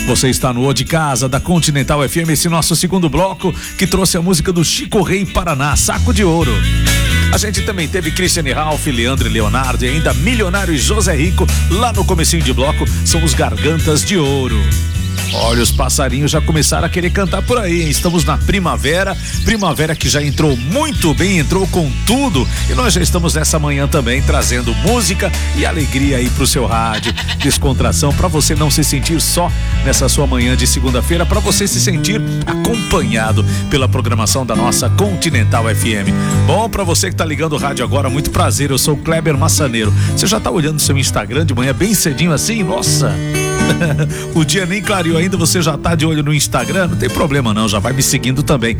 Você está no O de Casa da Continental FM, esse nosso segundo bloco que trouxe a música do Chico Rei Paraná, Saco de Ouro. A gente também teve Cristiane Ralph, Leandro e Leonardo e ainda Milionário e José Rico lá no comecinho de bloco, são os Gargantas de Ouro. Olha, os passarinhos já começaram a querer cantar por aí, hein? Estamos na primavera que já entrou muito bem, entrou com tudo, e nós já estamos nessa manhã também trazendo música e alegria aí pro seu rádio, descontração, para você não se sentir só nessa sua manhã de segunda-feira, para você se sentir acompanhado pela programação da nossa Continental FM. Bom, para você que tá ligando o rádio agora, muito prazer, eu sou o Kleber Massaneiro. Você já tá olhando seu Instagram de manhã bem cedinho assim? Nossa! O dia nem clareou ainda, você já tá de olho no Instagram? Não tem problema não, já vai me seguindo também,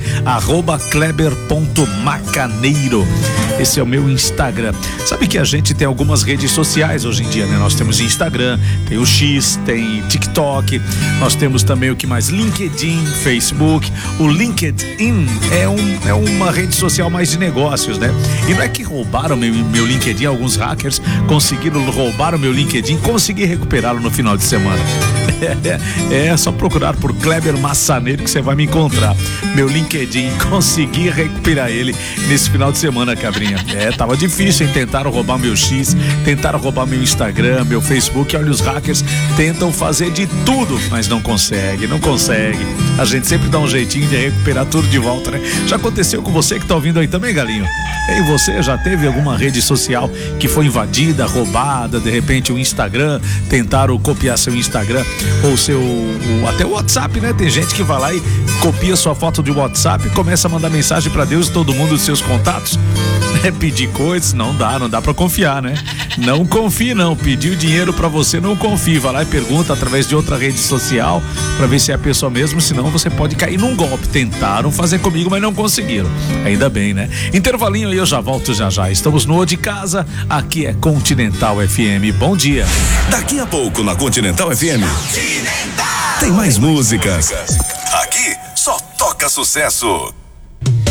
@kleber.macaneiro. Esse é o meu Instagram. Sabe que a gente tem algumas redes sociais hoje em dia, né? Nós temos Instagram, tem o X, tem TikTok, nós temos também o que mais? LinkedIn, Facebook. O LinkedIn é uma rede social mais de negócios, né? E não é que roubaram meu LinkedIn, alguns hackers conseguiram roubar o meu LinkedIn, consegui recuperá-lo no final de semana. É só procurar por Kleber Massaneiro que você vai me encontrar. Meu LinkedIn, consegui recuperar ele nesse final de semana, cabrinha. Tava difícil, hein? Tentaram roubar meu X, tentaram roubar meu Instagram, meu Facebook. Olha, os hackers tentam fazer de tudo, mas não consegue. A gente sempre dá um jeitinho de recuperar tudo de volta, né? Já aconteceu com você que tá ouvindo aí também, galinho? E você já teve alguma rede social que foi invadida, roubada, de repente o Instagram, tentaram copiar seu Instagram ou até o WhatsApp, né? Tem gente que vai lá e copia sua foto de WhatsApp e começa a mandar mensagem pra Deus e todo mundo dos seus contatos. Pedir coisas, não dá pra confiar, né? Não confie não, pediu dinheiro pra você, não confie, vai lá e pergunta através de outra rede social pra ver se é a pessoa mesmo, senão você pode cair num golpe. Tentaram fazer comigo, mas não conseguiram, ainda bem, né? Intervalinho aí, eu já volto já, estamos no O de Casa, aqui é Continental FM, bom dia. Daqui a pouco na Continental FM tem mais músicas. Aqui só toca sucesso.